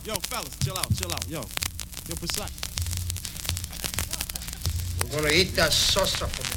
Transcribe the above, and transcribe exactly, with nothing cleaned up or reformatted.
Yo, fellas, chill out, chill out. Yo, yo, precise. We're gonna eat that sauce for